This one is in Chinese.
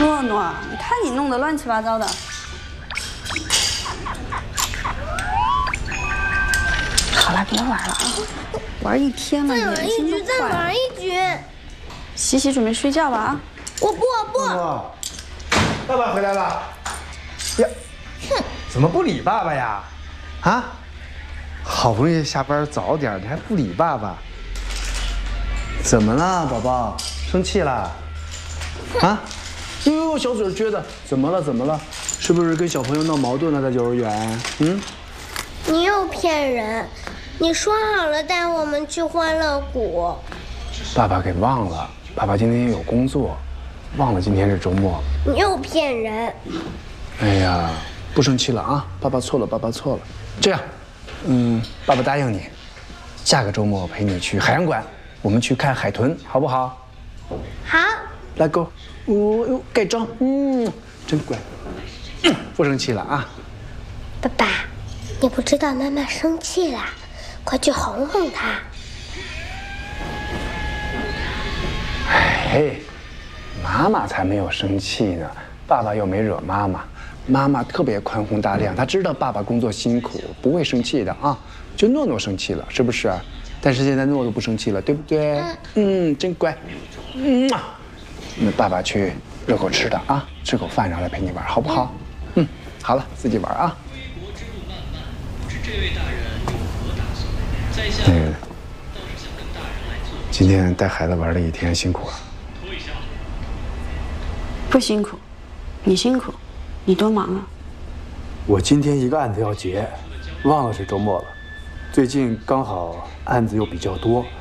诺诺，你看你弄得乱七八糟的。好了，别玩了啊！玩一天了，眼睛都再玩一局。 洗洗，准备睡觉吧啊！ 我不。 爸爸回来了。呀，哼，怎么不理爸爸呀？啊，好不容易下班早点，你还不理爸爸？怎么了，宝宝？生气了？啊？哟，小嘴撅的，怎么了？是不是跟小朋友闹矛盾了，在幼儿园？嗯？ 你又骗人！你说好了带我们去欢乐谷。 爸爸给忘了，爸爸今天也有工作，忘了今天是周末。 你又骗人！ 哎呀，不生气了啊！爸爸错了。这样，爸爸答应你，下个周末陪你去海洋馆，我们去看海豚，好不好？ 好。 来，Go！哟，盖章，真乖，不生气了啊！ 爸爸，你不知道妈妈生气了，快去哄哄她。 哎，妈妈才没有生气呢，爸爸又没惹妈妈，妈妈特别宽宏大量，她知道爸爸工作辛苦，不会生气的啊。就诺诺生气了，是不是？但是现在诺诺不生气了，对不对？真乖。那爸爸去热口吃的啊，吃口饭，然后来陪你玩，好不好？好了，自己玩啊。今天带孩子玩了一天，辛苦了。 不辛苦，你辛苦，你多忙啊！ 我今天一个案子要结，忘了是周末了。最近刚好案子又比较多，